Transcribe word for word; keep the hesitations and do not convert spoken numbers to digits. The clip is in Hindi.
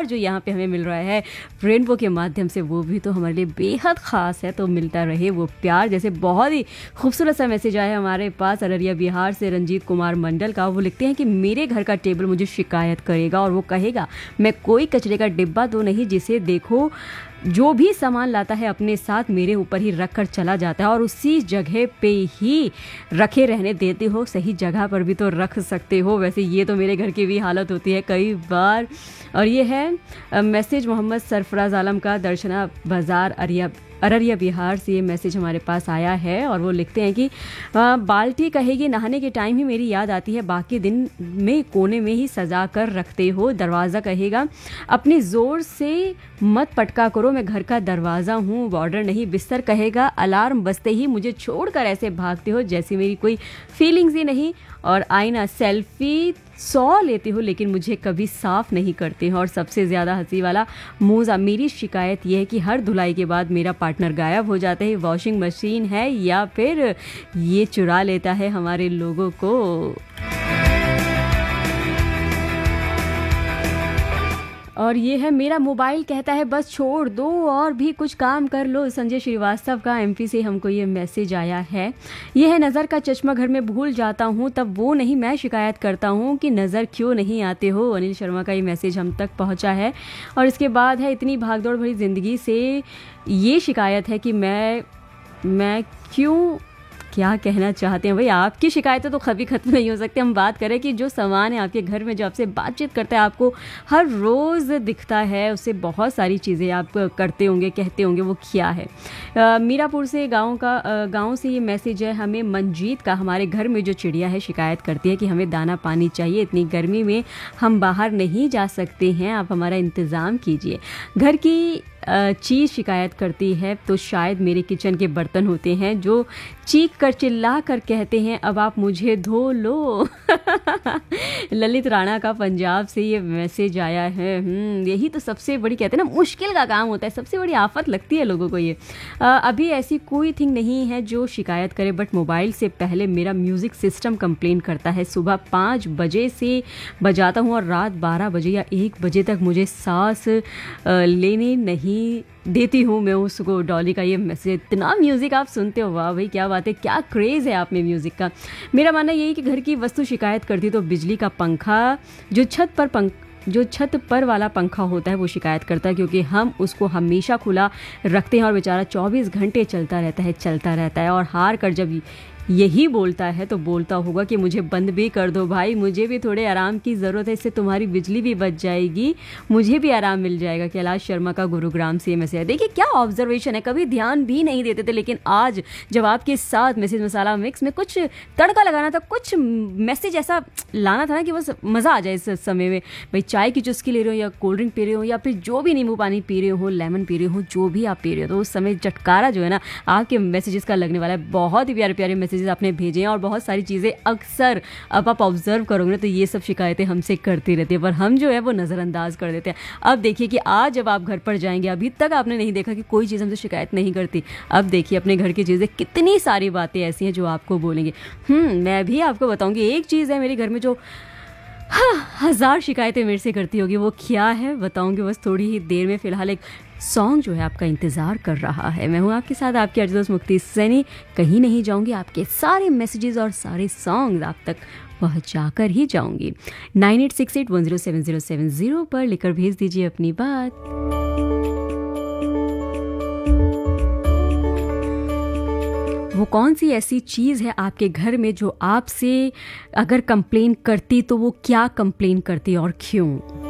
जो यहाँ पे हमें मिल रहा है रेनबो के माध्यम से, वो भी तो हमारे लिए बेहद ख़ास है। तो मिलता रहे वो प्यार। जैसे बहुत ही खूबसूरत सा मैसेज आया है हमारे पास अररिया बिहार से रंजीत कुमार मंडल का। वो लिखते हैं कि मेरे घर का टेबल मुझे शिकायत करेगा और वो कहेगा मैं कोई कचरे का डिब्बा तो नहीं जिसे देखो जो भी सामान लाता है अपने साथ मेरे ऊपर ही रख कर चला जाता है और उसी जगह पे ही रखे रहने देते हो, सही जगह पर भी तो रख सकते हो। वैसे ये तो मेरे घर की भी हालत होती है कई बार। और ये है मैसेज मोहम्मद सरफराज आलम का, दर्शना बाज़ार अरिया अररिया बिहार से ये मैसेज हमारे पास आया है। और वो लिखते हैं कि बाल्टी कहेगी नहाने के टाइम ही मेरी याद आती है, बाकी दिन में कोने में ही सजा कर रखते हो। दरवाज़ा कहेगा अपनी ज़ोर से मत पटका करो, मैं घर का दरवाज़ा हूँ, बॉर्डर नहीं। बिस्तर कहेगा अलार्म बजते ही मुझे छोड़कर ऐसे भागते हो जैसे मेरी कोई फीलिंग्स ही नहीं। और आईना सेल्फी सौ लेते हो लेकिन मुझे कभी साफ नहीं करते हो। और सबसे ज़्यादा हंसी वाला मूज़ा, मेरी शिकायत यह है कि हर धुलाई के बाद मेरा पार्टनर गायब हो जाता है। वॉशिंग मशीन है या फिर ये चुरा लेता है हमारे लोगों को। और ये है मेरा मोबाइल कहता है बस छोड़ दो और भी कुछ काम कर लो। संजय श्रीवास्तव का एमपी से हमको ये मैसेज आया है। ये है नज़र का चश्मा घर में भूल जाता हूँ तब वो नहीं मैं शिकायत करता हूँ कि नज़र क्यों नहीं आते हो। अनिल शर्मा का ये मैसेज हम तक पहुँचा है। और इसके बाद है इतनी भागदौड़ भरी ज़िंदगी से ये शिकायत है कि मैं मैं क्यों क्या कहना चाहते हैं भाई। आपकी शिकायतें तो कभी ख़त्म नहीं हो सकती। हम बात करें कि जो सामान है आपके घर में जो आपसे बातचीत करता है, आपको हर रोज़ दिखता है, उससे बहुत सारी चीज़ें आप करते होंगे कहते होंगे, वो क्या है। आ, मीरापुर से गांव का गांव से ये मैसेज है हमें मंजीत का। हमारे घर में जो चिड़िया है शिकायत करती है कि हमें दाना पानी चाहिए, इतनी गर्मी में हम बाहर नहीं जा सकते हैं, आप हमारा इंतज़ाम कीजिए। घर की चीज़ शिकायत करती है तो शायद मेरे किचन के बर्तन होते हैं जो चीख कर चिल्ला कर कहते हैं अब आप मुझे धो लो। ललित राणा का पंजाब से ये मैसेज आया है। यही तो सबसे बड़ी कहते हैं ना मुश्किल का काम होता है, सबसे बड़ी आफत लगती है लोगों को ये। आ, अभी ऐसी कोई थिंग नहीं है जो शिकायत करे, बट मोबाइल से पहले मेरा म्यूज़िक सिस्टम कंप्लेन करता है। सुबह पाँच बजे से बजाता हूँ और रात बारह बजे या एक बजे तक मुझे सांस लेने नहीं देती हूँ मैं उसको। डॉली का ये मैसेज, इतना म्यूज़िक आप सुनते हो, वाह भाई क्या बात है, क्या क्रेज़ है आप में म्यूज़िक का। मेरा मानना यही कि घर की वस्तु शिकायत करती तो बिजली का पंखा जो छत पर पंख जो छत पर वाला पंखा होता है वो शिकायत करता है, क्योंकि हम उसको हमेशा खुला रखते हैं और बेचारा चौबीस घंटे चलता रहता है चलता रहता है और हार कर जब यही बोलता है तो बोलता होगा कि मुझे बंद भी कर दो भाई, मुझे भी थोड़े आराम की ज़रूरत है, इससे तुम्हारी बिजली भी बच जाएगी, मुझे भी आराम मिल जाएगा। कैलाश शर्मा का गुरुग्राम से मैसेज है। देखिए क्या ऑब्जर्वेशन है, कभी ध्यान भी नहीं देते थे लेकिन आज जब आपके साथ मैसेज मसाला मिक्स में कुछ तड़का लगाना था, कुछ मैसेज ऐसा लाना था ना कि बस मज़ा आ जाए इस समय में। भाई चाय की चुस्की ले रहे हो या कोल्ड ड्रिंक पी रहे हो या फिर जो भी नींबू पानी पी रहे हो, लेमन पी रहे हो, जो भी आप पी रहे हो, तो उस समय चटकारा जो है ना आपके मैसेजेस का लगने वाला है। बहुत ही प्यारे प्यारे मैसेज आपने भेजे हैं और बहुत सारी चीज़ें अक्सर अब आप ऑब्जर्व करोगे ना तो ये सब शिकायतें हमसे करती रहती है, पर हम जो है वो नज़रअंदाज कर देते हैं। अब देखिए कि आज जब आप घर पर जाएंगे, अभी तक आपने नहीं देखा कि कोई चीज़ हमसे शिकायत नहीं करती। अब देखिए अपने घर की चीज़ें, कितनी सारी बातें ऐसी हैं जो आपको बोलेंगे। हम्म मैं भी आपको बताऊंगी, एक चीज़ है मेरे घर में जो हाँ हज़ार शिकायतें मेरे से करती होगी, वो क्या है बताऊंगी बस थोड़ी ही देर में। फ़िलहाल एक सॉन्ग जो है आपका इंतज़ार कर रहा है। मैं हूँ आपके साथ आपकी अर्ज दोस्त मुक्ति सैनी। कहीं नहीं जाऊँगी, आपके सारे मैसेजेस और सारे सॉन्ग्स आप तक पहुँचा कर ही जाऊँगी। Nine eight six eight one zero seven zero seven zero पर लिखकर भेज दीजिए अपनी बात। वो कौन सी ऐसी चीज़ है आपके घर में जो आपसे अगर कंप्लेन करती तो वो क्या कंप्लेन करती और क्यों।